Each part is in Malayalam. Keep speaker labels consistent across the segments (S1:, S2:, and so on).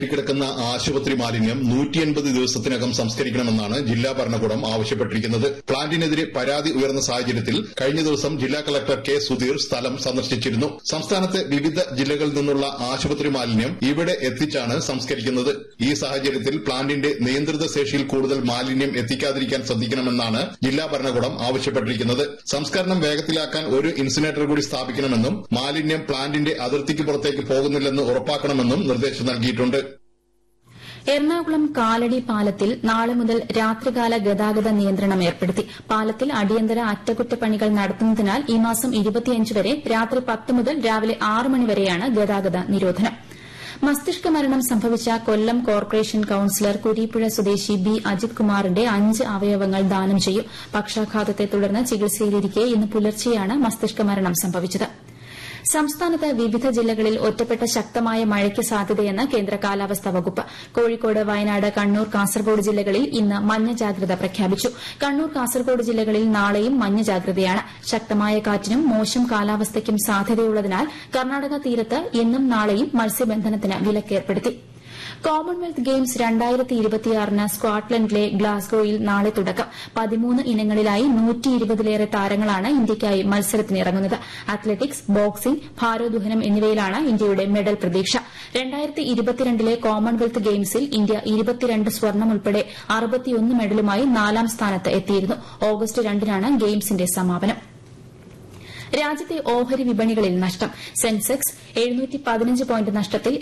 S1: കിടക്കുന്ന ആശുപത്രി മാലിന്യം 180 ദിവസത്തിനകം സംസ്കരിക്കണമെന്നാണ് ജില്ലാ ഭരണകൂടം ആവശ്യപ്പെട്ടിരിക്കുന്നത്. പ്ലാന്റിനെതിരെ പരാതി ഉയർന്ന സാഹചര്യത്തിൽ കഴിഞ്ഞ ദിവസം ജില്ലാ കളക്ടർ കെ സുധീർ സ്ഥലം സന്ദർശിച്ചിരുന്നു. സംസ്ഥാനത്തെ വിവിധ ജില്ലകളിൽ നിന്നുള്ള ആശുപത്രി മാലിന്യം ഇവിടെ എത്തിച്ചാണ് സംസ്കരിക്കുന്നത്. ഈ സാഹചര്യത്തിൽ പ്ലാന്റിന്റെ നിയന്ത്രിത ശേഷിയിൽ കൂടുതൽ മാലിന്യം എത്തിക്കാതിരിക്കാൻ ശ്രദ്ധിക്കണമെന്നാണ് ജില്ലാ ഭരണകൂടം ആവശ്യപ്പെട്ടിരിക്കുന്നത്. സംസ്കരണം വേഗത്തിലാക്കാൻ ഒരു ഇൻസിനേറ്റർ കൂടി സ്ഥാപിക്കണമെന്നും മാലിന്യം പ്ലാന്റിന്റെ അതിർത്തിക്ക് പുറത്തേക്ക് പോകുന്നില്ലെന്ന് ഉറപ്പാക്കണമെന്നും നിർദ്ദേശം നൽകിയിട്ടുണ്ട്.
S2: എറണാകുളം കാലടി പാലത്തിൽ നാളെ മുതൽ രാത്രികാല ഗതാഗത നിയന്ത്രണം ഏർപ്പെടുത്തി. പാലത്തിൽ അടിയന്തര അറ്റകുറ്റപ്പണികൾ നടത്തുന്നതിനാൽ ഈ മാസം 25 വരെ രാത്രി 10 മുതൽ രാവിലെ 6 മണി വരെയാണ് ഗതാഗത നിരോധനം. മസ്തിഷ്ക മരണം സംഭവിച്ച കൊല്ലം കോർപ്പറേഷൻ കൌൺസിലർ കുരീപ്പുഴ സ്വദേശി ബി അജിത് കുമാറിന്റെ 5 അവയവങ്ങൾ ദാനം ചെയ്യും. പക്ഷാഘാതത്തെ തുടർന്ന് ചികിത്സയിലിരിക്കെ ഇന്ന് പുലർച്ചെയാണ് മസ്തിഷ്ക മരണം സംഭവിച്ചത്. സംസ്ഥാനത്ത് വിവിധ ജില്ലകളിൽ ഒറ്റപ്പെട്ട ശക്തമായ മഴയ്ക്ക് സാധ്യതയെന്ന് കേന്ദ്ര കാലാവസ്ഥാ വകുപ്പ്. കോഴിക്കോട്, വയനാട്, കണ്ണൂർ, കാസർകോട് ജില്ലകളിൽ ഇന്ന് മഞ്ഞ ജാഗ്രത പ്രഖ്യാപിച്ചു. കണ്ണൂർ, കാസർകോട് ജില്ലകളിൽ നാളെയും മഞ്ഞ ജാഗ്രതയാണ്. ശക്തമായ കാറ്റിനും മോശം കാലാവസ്ഥയ്ക്കും സാധ്യതയുള്ളതിനാൽ കർണാടക തീരത്ത് ഇന്നും നാളെയും മത്സ്യബന്ധനത്തിന് വിലക്കേർപ്പെടുത്തി. കോമൺവെൽത്ത് ഗെയിംസ് 2026 സ്കോട്ട്ലൻഡിലെ ഗ്ലാസ്ഗോയിൽ നാളെ തുടക്കം. 13 ഇനങ്ങളിലായി 120-ലേറെ താരങ്ങളാണ് ഇന്ത്യയ്ക്കായി മത്സരത്തിനിറങ്ങുന്നത്. അത്ലറ്റിക്സ്, ബോക്സിംഗ്, ഭാരോദ്വഹനം എന്നിവയിലാണ് ഇന്ത്യയുടെ മെഡൽ പ്രതീക്ഷ. 2022 കോമൺവെൽത്ത് ഗെയിംസിൽ ഇന്ത്യ 22 സ്വർണം ഉൾപ്പെടെ 61 മെഡലുമായി 4ാം സ്ഥാനത്ത് എത്തിയിരുന്നു. ഓഗസ്റ്റ് 2-നാണ് ഗെയിംസിന്റെ സമാപനം. രാജ്യത്തെ ഓഹരി വിപണികളിൽ നഷ്ടം. സെൻസെക്സ് 715 പോയിന്റ് നഷ്ടത്തിൽ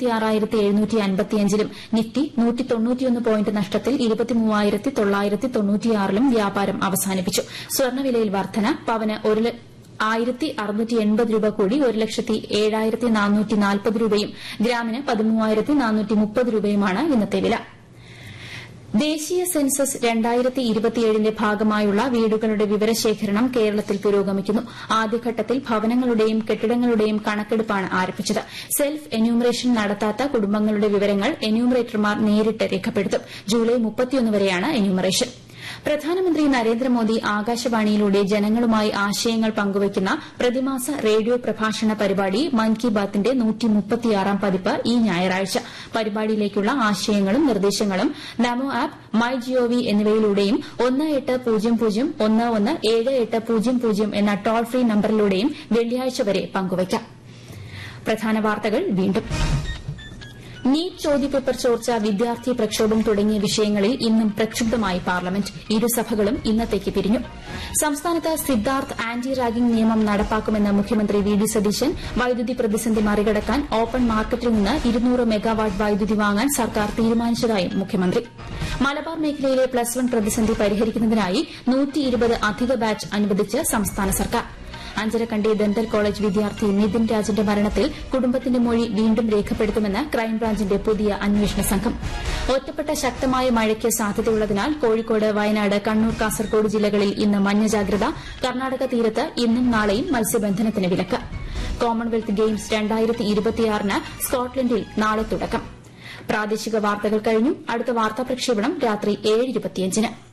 S2: 76,755-ലും നിഫ്റ്റി 191 പോയിന്റ് നഷ്ടത്തിൽ 23,996-ലും വ്യാപാരം അവസാനിപ്പിച്ചു. സ്വർണ്ണവിലയിൽ വർധന. പവന് 1,680 രൂപ കൂടി 1,07,440 രൂപയും ഗ്രാമിന് 13,430 രൂപയുമാണ് ഇന്നത്തെ വില. ദേശീയ സെൻസസ് 2027ന്റെ ഭാഗമായുള്ള വീടുകളുടെ വിവരശേഖരണം കേരളത്തിൽ പുരോഗമിക്കുന്നു. ആദ്യഘട്ടത്തിൽ ഭവനങ്ങളുടെയും കെട്ടിടങ്ങളുടെയും കണക്കെടുപ്പാണ് ആരംഭിച്ചത്. സെൽഫ് എന്യൂമറേഷൻ നടത്താത്ത കുടുംബങ്ങളുടെ വിവരങ്ങൾ എന്യൂമറേറ്റർമാർ നേരിട്ട് രേഖപ്പെടുത്തും. ജൂലൈ 31 വരെയാണ് എന്യൂമറേഷൻ. പ്രധാനമന്ത്രി നരേന്ദ്രമോദി ആകാശവാണിയിലൂടെ ജനങ്ങളുമായി ആശയങ്ങൾ പങ്കുവയ്ക്കുന്ന പ്രതിമാസ റേഡിയോ പ്രഭാഷണ പരിപാടി മൻ കി ബാത്തിന്റെ 136ാം പതിപ്പ് ഈ ഞായറാഴ്ച. പരിപാടിയിലേക്കുള്ള ആശയങ്ങളും നിർദ്ദേശങ്ങളും നമോ ആപ്പ്, മൈ ജിഒവി എന്നിവയിലൂടെയും 1800117800 എന്ന ടോൾ ഫ്രീ നമ്പറിലൂടെയും വെള്ളിയാഴ്ച വരെ പങ്കുവയ്ക്കാം. പ്രധാന വാർത്തകൾ വീണ്ടും. നീറ്റ് ചോദ്യപേപ്പർ ചോർച്ച, വിദ്യാർത്ഥി പ്രക്ഷോഭം തുടങ്ങിയ വിഷയങ്ങളിൽ ഇന്നും പ്രക്ഷുബ്ധമായി പാർലമെന്റ്. ഇരുസഭകളും ഇന്നത്തേക്ക് പിരിഞ്ഞു. സംസ്ഥാനത്ത് സിദ്ധാർത്ഥ് ആന്റി റാഗിംഗ് നിയമം നടപ്പാക്കുമെന്ന് മുഖ്യമന്ത്രി വി ഡി സതീശൻ. വൈദ്യുതി പ്രതിസന്ധി മറികടക്കാൻ ഓപ്പൺ മാർക്കറ്റിൽ നിന്ന് 200 മെഗാവാട്ട് വൈദ്യുതി വാങ്ങാൻ സർക്കാർ തീരുമാനിച്ചതായും മുഖ്യമന്ത്രി. മലബാർ മേഖലയിലെ +1 പ്രതിസന്ധി പരിഹരിക്കുന്നതിനായി 120 അധിക ബാച്ച് അനുവദിച്ച് സംസ്ഥാന സർക്കാർ. അഞ്ചരക്കണ്ടി ദന്തൽ കോളേജ് വിദ്യാർത്ഥി നിതിൻ രാജിന്റെ മരണത്തിൽ കുടുംബത്തിന്റെ മൊഴി വീണ്ടും രേഖപ്പെടുത്തുമെന്ന് ക്രൈംബ്രാഞ്ചിന്റെ പുതിയ അന്വേഷണ സംഘം. ഒറ്റപ്പെട്ട ശക്തമായ മഴയ്ക്ക് സാധ്യതയുള്ളതിനാൽ കോഴിക്കോട്, വയനാട്, കണ്ണൂർ, കാസർകോട് ജില്ലകളിൽ ഇന്ന് മഞ്ഞ ജാഗ്രത. കർണാടക തീരത്ത് ഇന്നും നാളെയും മത്സ്യബന്ധനത്തിന് വിലക്ക്. കോമൺവെൽത്ത് ഗെയിംസ് 2026 സ്കോട്ട്ലൻഡിൽ നാളെ തുടക്കം. പ്രാദേശിക വാർത്തകൾ കഴിഞ്ഞു. അടുത്ത വാർത്താ പ്രക്ഷേപണം രാത്രി 7:25-ന്.